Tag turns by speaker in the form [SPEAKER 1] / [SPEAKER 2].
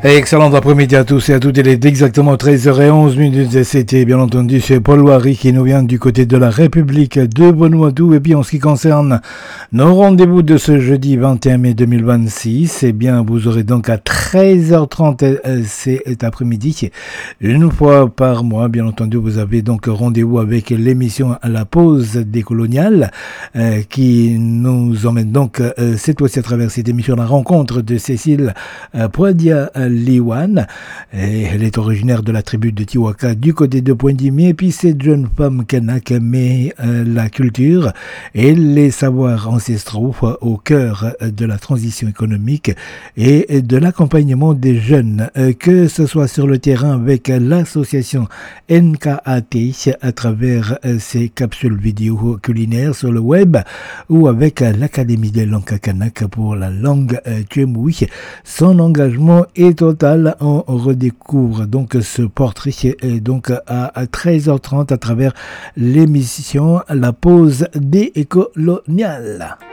[SPEAKER 1] Excellent après-midi à tous et à toutes. Il est exactement 13h11 et c'était bien entendu chez Paul Wary qui nous vient du côté de la République de Vanuatu. Et puis en ce qui concerne nos rendez-vous de ce jeudi 21 mai 2026, eh bien vous aurez donc à 13h30 cet après-midi, une fois par mois bien entendu, vous avez donc rendez-vous avec l'émission à la pause décoloniale qui nous emmène donc cette fois-ci à travers cette émission la rencontre de Cécile Poadia Liwan. Et elle est originaire de la tribu de Tiwaka du côté de Pointe-Dimier. Et puis cette jeune femme kanak met la culture et les savoirs ancestraux au cœur de la transition économique et de l'accompagnement des jeunes, que ce soit sur le terrain avec l'association NKAT à travers ses capsules vidéo culinaires sur le web ou avec l'Académie des langues kanak pour la langue Tchemouï. Son engagement est total. On redécouvre donc ce portrait donc à 13h30 à travers l'émission La Pause décoloniale.